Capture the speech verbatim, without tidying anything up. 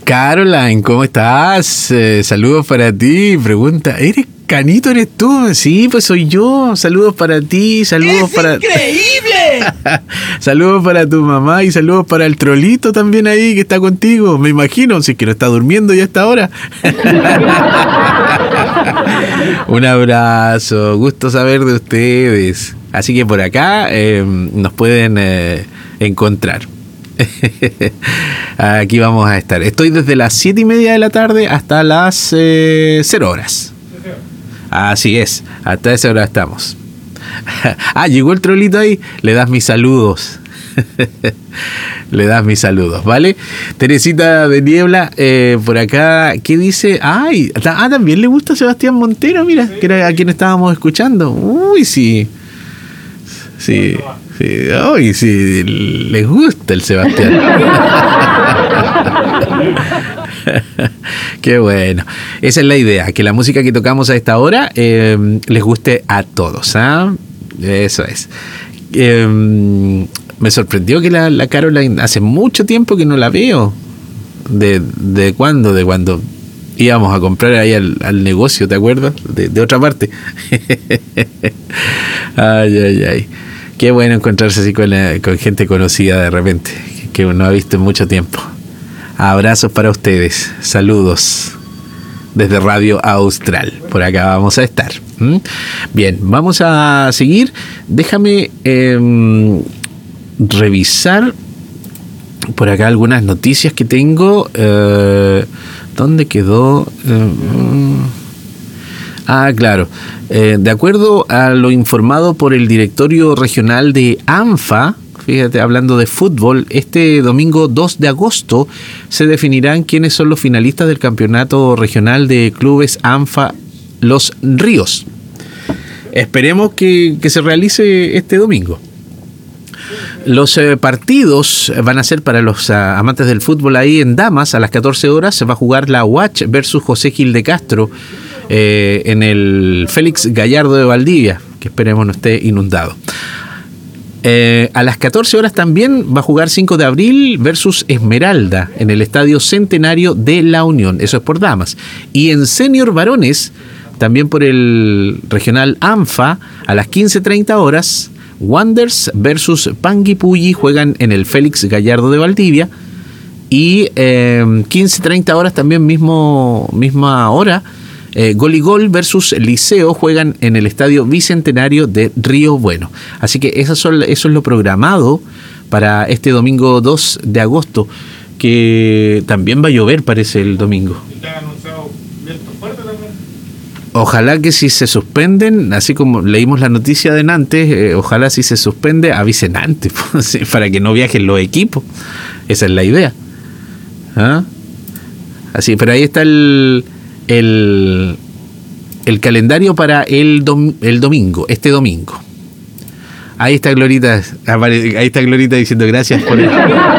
Caroline, ¿cómo estás? Eh, saludos para ti. Pregunta, ¿eres Canito, eres tú? Sí, pues soy yo. Saludos para ti, saludos ¡Es para... increíble! Saludos para tu mamá y saludos para el trolito también ahí que está contigo. Me imagino, si es que no está durmiendo ya a esta hora. Un abrazo, gusto saber de ustedes. Así que por acá eh, nos pueden eh, encontrar. Aquí vamos a estar. Estoy desde las siete y media de la tarde hasta las eh, cero horas. Así es, hasta esa hora estamos. Ah, llegó el trolito ahí. Le das mis saludos. Le das mis saludos, ¿vale? Teresita de Niebla, eh, por acá, ¿qué dice? Ay, ah, también le gusta a Sebastián Montero, mira, que era a quien estábamos escuchando. Uy, sí. Sí, sí, uy, sí, les gusta el Sebastián. Qué bueno. Esa es la idea, que la música que tocamos a esta hora eh, les guste a todos, ¿ah? Eso es. Eh, me sorprendió que la, la Caroline hace mucho tiempo que no la veo. ¿De, de cuándo? De cuando íbamos a comprar ahí al, al negocio, ¿te acuerdas? De, de otra parte. Ay, ay, ay. Qué bueno encontrarse así con, la, con gente conocida de repente, que uno ha visto en mucho tiempo. Abrazos para ustedes, saludos desde Radio Austral. Por acá vamos a estar. ¿Mm? Bien, vamos a seguir. Déjame eh, revisar por acá algunas noticias que tengo. Eh, ¿Dónde quedó? Eh, ah, claro. Eh, de acuerdo a lo informado por el directorio regional de ANFA, fíjate, hablando de fútbol, este domingo dos de agosto se definirán quiénes son los finalistas del campeonato regional de clubes ANFA Los Ríos. Esperemos que, que se realice este domingo. Los eh, partidos van a ser para los uh, amantes del fútbol ahí en Damas. A las catorce horas se va a jugar la U A C H versus José Gil de Castro eh, en el Félix Gallardo de Valdivia, que esperemos no esté inundado. Eh, a las catorce horas también va a jugar cinco de abril versus Esmeralda en el Estadio Centenario de La Unión. Eso es por damas. Y en senior varones, también por el regional ANFA, a las quince treinta horas, Wanderers versus Panguipulli juegan en el Félix Gallardo de Valdivia. Y eh, quince treinta horas también mismo, misma hora, Eh, Gol y Gol versus Liceo juegan en el Estadio Bicentenario de Río Bueno. Así que eso, son, eso es lo programado para este domingo dos de agosto, que también va a llover, parece, el domingo. Ojalá que si se suspenden, así como leímos la noticia de antes, eh, ojalá si se suspende, avisen antes, para que no viajen los equipos. Esa es la idea. ¿Ah? Así, pero ahí está el... El, el calendario para el, dom, el domingo, este domingo. Ahí está Glorita, ahí está Glorita diciendo gracias por el,